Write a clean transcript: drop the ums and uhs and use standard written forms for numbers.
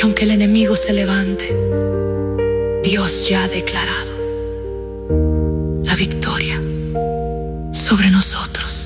aunque el enemigo se levante, Dios ya ha declarado la victoria sobre nosotros.